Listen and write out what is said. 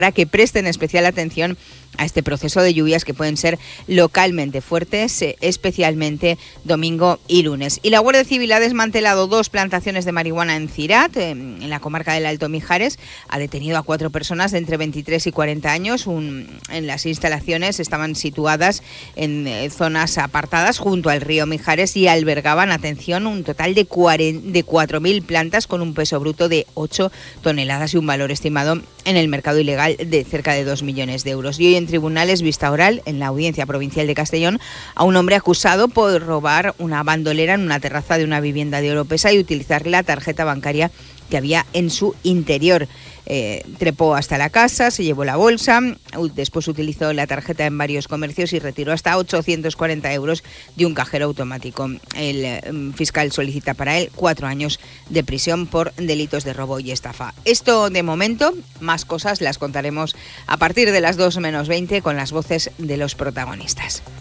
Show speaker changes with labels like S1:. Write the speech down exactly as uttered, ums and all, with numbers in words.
S1: para que presten especial atención a este proceso de lluvias que pueden ser localmente fuertes, especialmente domingo y lunes. Y la Guardia Civil ha desmantelado dos plantaciones de marihuana en Cirat, en la comarca del Alto Mijares. Ha detenido a cuatro personas de entre veintitrés y cuarenta años. Un, en las instalaciones estaban situadas en eh, zonas apartadas junto al río Mijares y albergaban, atención, un total de, de cuatro mil plantas con un peso bruto de ocho toneladas y un valor estimado en el mercado ilegal de cerca de dos millones de euros. Y hoy en tribunales, vista oral en la Audiencia Provincial de Castellón a un hombre acusado por robar una bandolera en una terraza de una vivienda de Oropesa y utilizar la tarjeta bancaria que había en su interior. Eh, trepó hasta la casa, se llevó la bolsa, después utilizó la tarjeta en varios comercios y retiró hasta ochocientos cuarenta euros de un cajero automático. El eh, fiscal solicita para él cuatro años de prisión por delitos de robo y estafa. Esto de momento, más cosas las contaremos a partir de las dos menos veinte con las voces de los protagonistas.